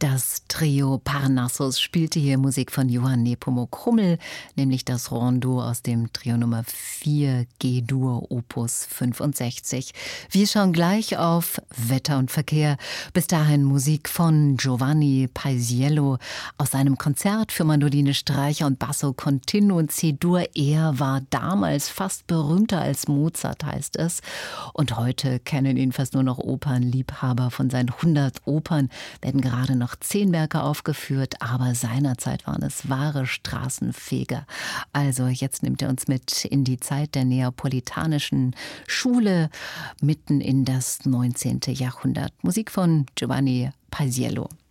Das Trio Parnassus spielte hier Musik von Johann Nepomuk Hummel, nämlich das Rondo aus dem Trio Nummer 4 G-Dur Opus 65. Wir schauen gleich auf Wetter und Verkehr. Bis dahin Musik von Giovanni Paisiello aus seinem Konzert für Mandoline, Streicher und Basso Continuo und C-Dur. Er war damals fast berühmter als Mozart, heißt es. Und heute kennen ihn fast nur noch Opernliebhaber. Von seinen 100 Opern werden gerade noch 10 Werke aufgeführt, aber seinerzeit waren es wahre Straßenfeger. Also jetzt nimmt er uns mit in die Zeit der neapolitanischen Schule, mitten in das 19. Jahrhundert. Musik von Giovanni Paisiello.